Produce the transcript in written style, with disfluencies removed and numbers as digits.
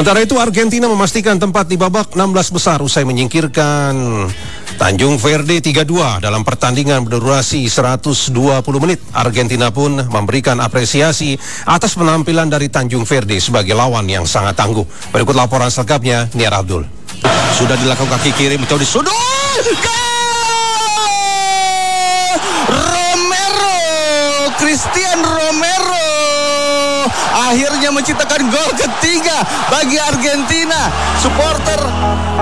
Sementara itu Argentina memastikan tempat di babak 16 besar usai menyingkirkan Tanjung Verde 3-2 dalam pertandingan berdurasi 120 menit. Argentina pun memberikan apresiasi atas penampilan dari Tanjung Verde sebagai lawan yang sangat tangguh. Berikut laporan selengkapnya, Niar Abdul. Sudah dilakukan kaki kiri, mencoba di sudut. Romero, Christian Romero akhirnya menciptakan gol ketiga bagi Argentina. Supporter